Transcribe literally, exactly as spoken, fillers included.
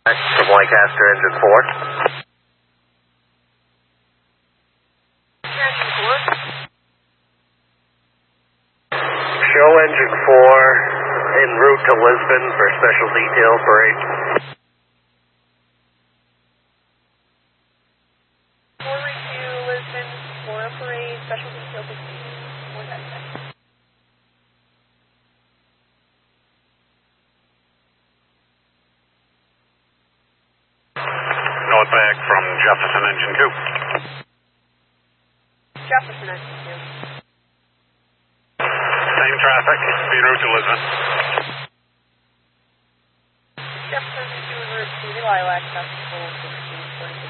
From Lancaster, engine four. Engine four. Show engine four en route to Lisbon for special detail parade. Forward to Lisbon for a parade, special detail fifteen. One that second. Northback from Jefferson, engine two. Jefferson, engine two. Same traffic, en route to Lisbon. Jefferson, engine two en route to the Lilac, Festival sixteen forty-two.